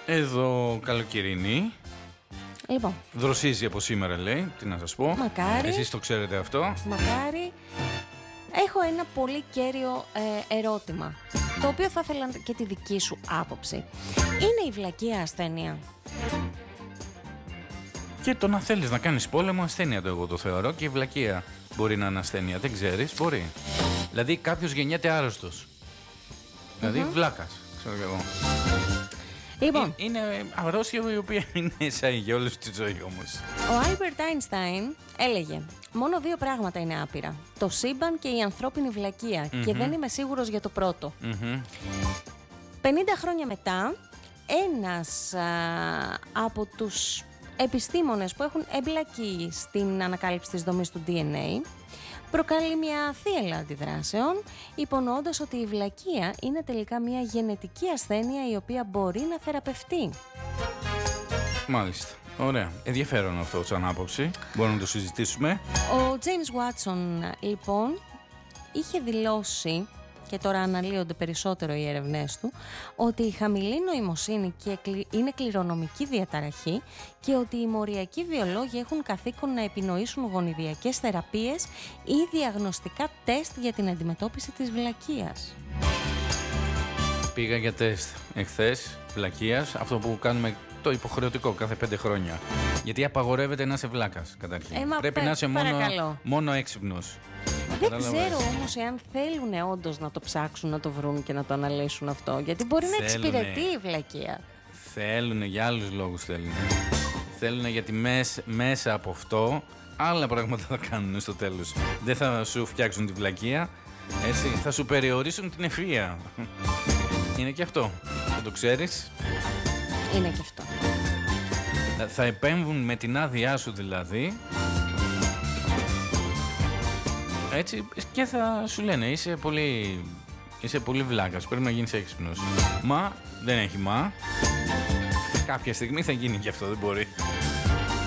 Εδώ καλοκαιρινή. Λοιπόν. Δροσίζει από σήμερα, λέει. Τι να σας πω. Μακάρι. Εσείς το ξέρετε αυτό. Μακάρι. Έχω ένα πολύ κέριο ερώτημα, το οποίο θα ήθελα και τη δική σου άποψη. Είναι η βλακεία ασθένεια? Και το να θέλεις να κάνεις πόλεμο, ασθένεια το εγώ το θεωρώ. Και η βλακεία μπορεί να είναι ασθένεια. Δεν ξέρεις, μπορεί. Δηλαδή κάποιος γεννιέται άρρωστος. Δηλαδή βλάκας, ξέρω και εγώ. Λοιπόν, Είναι αρρώστια η οποία είναι σαν για όλη τη ζωή όμως. ο Άλμπερτ Άινστάιν έλεγε: μόνο δύο πράγματα είναι άπειρα. Το σύμπαν και η ανθρώπινη βλακεία. Και δεν είμαι σίγουρος για το πρώτο. 50 χρόνια μετά, ένας από τους επιστήμονες που έχουν εμπλακεί στην ανακάλυψη της δομής του DNA προκαλεί μια θύελλα αντιδράσεων, υπονοώντας ότι η βλακεία είναι τελικά μια γενετική ασθένεια η οποία μπορεί να θεραπευτεί. Μάλιστα. Ωραία. Ενδιαφέρον αυτό σαν άποψη. Μπορούμε να το συζητήσουμε. Ο James Watson, λοιπόν, είχε δηλώσει, και τώρα αναλύονται περισσότερο οι έρευνές του, ότι η χαμηλή νοημοσύνη είναι κληρονομική διαταραχή και ότι οι μοριακοί βιολόγοι έχουν καθήκον να επινοήσουν γονιδιακές θεραπείες ή διαγνωστικά τεστ για την αντιμετώπιση της βλακείας. Πήγα για τεστ εχθές βλακείας, αυτό που κάνουμε το υποχρεωτικό κάθε 5 χρόνια. Γιατί απαγορεύεται να είσαι βλάκας καταρχήν. Πρέπει να είσαι μόνο έξυπνος. Δεν ξέρω όμως εάν θέλουν όντως να το ψάξουν, να το βρουν και να το αναλύσουν αυτό. Γιατί μπορεί να εξυπηρετεί η βλακεία. Θέλουν, για άλλους λόγους θέλουν. Θέλουν γιατί μέσα από αυτό άλλα πράγματα θα κάνουν στο τέλος. Δεν θα σου φτιάξουν τη βλακεία, έτσι, θα σου περιορίσουν την ευφυΐα. Είναι και αυτό. Δεν το ξέρεις. Είναι και αυτό. Θα επέμβουν με την άδειά σου δηλαδή. Έτσι, και θα σου λένε είσαι πολύ βλάκας, πρέπει να γίνεις έξυπνος. Μα δεν έχει μα. Κάποια στιγμή θα γίνει και αυτό, δεν μπορεί.